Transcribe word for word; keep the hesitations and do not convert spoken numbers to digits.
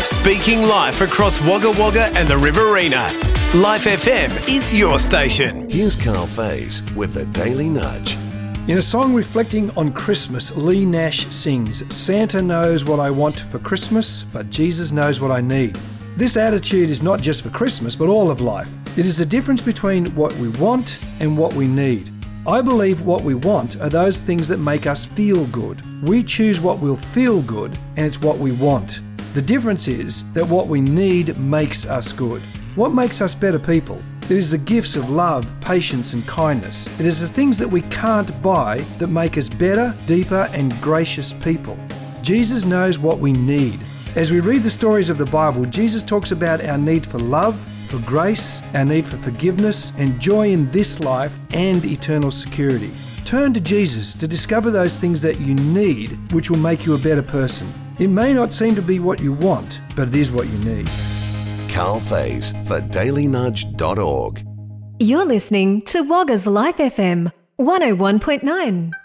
Speaking life across Wagga Wagga and the Riverina. Life F M is your station. Here's Carl Faze with the Daily Nudge. In a song reflecting on Christmas, Lee Nash sings, "Santa knows what I want for Christmas, but Jesus knows what I need." This attitude is not just for Christmas, but all of life. It is the difference between what we want and what we need. I believe what we want are those things that make us feel good. We choose what will feel good, and it's what we want. The difference is that what we need makes us good. What makes us better people? It is the gifts of love, patience and kindness. It is the things that we can't buy that make us better, deeper and gracious people. Jesus knows what we need. As we read the stories of the Bible, Jesus talks about our need for love, for grace, our need for forgiveness and joy in this life and eternal security. Turn to Jesus to discover those things that you need, which will make you a better person. It may not seem to be what you want, but it is what you need. Carl Faze for daily nudge dot org. You're listening to Wagga's Life F M one oh one point nine.